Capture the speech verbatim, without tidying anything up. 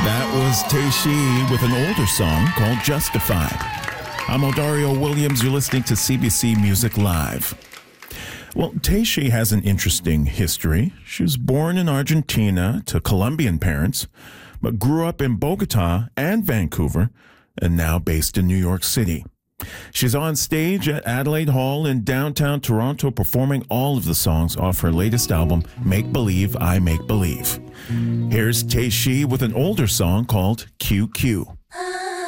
That was Teishi with an older song called Justified. I'm Odario Williams. You're listening to C B C Music Live. Well, Teishi has an interesting history. She was born in Argentina to Colombian parents, but grew up in Bogota and Vancouver, and now based in New York City. She's on stage at Adelaide Hall in downtown Toronto performing all of the songs off her latest album, Make Believe, I Make Believe. Here's Teishi with an older song called Q Q.